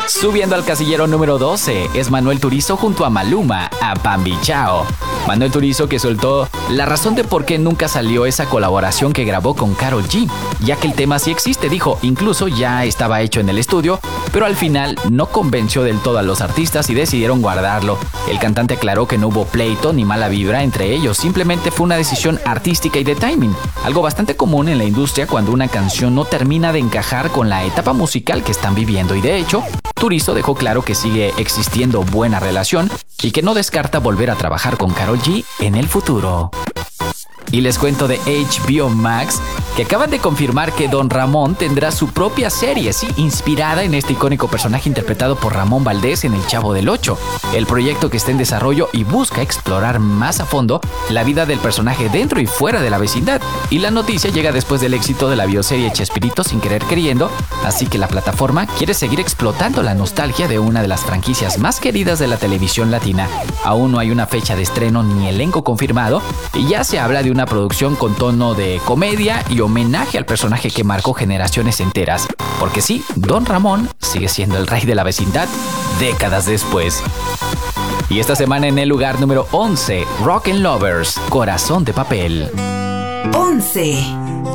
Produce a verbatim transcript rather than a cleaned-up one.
Subiendo al casillero número doce es Manuel Turizo junto a Maluma, a Bambi Chao. Manuel Turizo que soltó la razón de por qué nunca salió esa colaboración que grabó con Karol G, ya que el tema sí existe, dijo, incluso ya estaba hecho en el estudio, pero al final no convenció del todo a los artistas y decidieron guardarlo. El cantante aclaró que no hubo pleito ni mala vibra entre ellos, simplemente fue una decisión artística y de timing, algo bastante común en la industria cuando una canción no termina de encajar con la etapa musical que están viviendo, y de hecho, Turizo dejó claro que sigue existiendo buena relación y que no descarta volver a trabajar con Karol G en el futuro. Y les cuento de H B O Max que acaban de confirmar que Don Ramón tendrá su propia serie, sí, inspirada en este icónico personaje interpretado por Ramón Valdés en El Chavo del Ocho. El proyecto que está en desarrollo y busca explorar más a fondo la vida del personaje dentro y fuera de la vecindad. Y la noticia llega después del éxito de la bioserie Chespirito sin querer queriendo, así que la plataforma quiere seguir explotando la nostalgia de una de las franquicias más queridas de la televisión latina. Aún no hay una fecha de estreno ni elenco confirmado y ya se habla de una producción con tono de comedia y homenaje al personaje que marcó generaciones enteras. Porque sí, Don Ramón sigue siendo el rey de la vecindad décadas después. Y esta semana en el lugar número once, Rock and Lovers, Corazón de Papel. once.